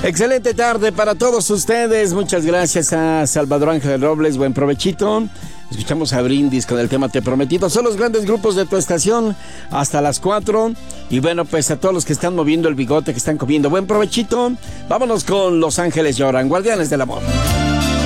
Excelente tarde para todos ustedes. Muchas gracias a Salvador Ángel Robles. Buen provechito. Escuchamos a Brindis con el tema Te Prometito. Son los grandes grupos de tu estación hasta las 4. Y bueno, pues a todos los que están moviendo el bigote, que están comiendo, buen provechito. Vámonos con Los Ángeles Lloran, Guardianes del Amor.